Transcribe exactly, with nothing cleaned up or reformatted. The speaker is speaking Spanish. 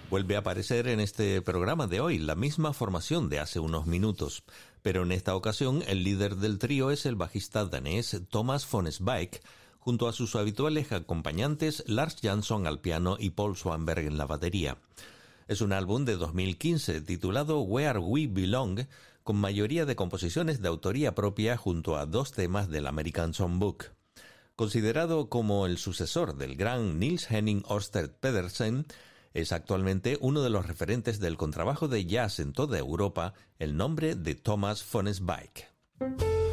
Vuelve a aparecer en este programa de hoy la misma formación de hace unos minutos, pero en esta ocasión el líder del trío es el bajista danés Thomas von Zweig, junto a sus habituales acompañantes Lars Jansson al piano y Paul Swanberg en la batería. Es un álbum de dos mil quince titulado Where We Belong, con mayoría de composiciones de autoría propia junto a dos temas del American Songbook. Considerado como el sucesor del gran Niels Henning Ørsted Pedersen, es actualmente uno de los referentes del contrabajo de jazz en toda Europa, el nombre de Thomas von Zweig.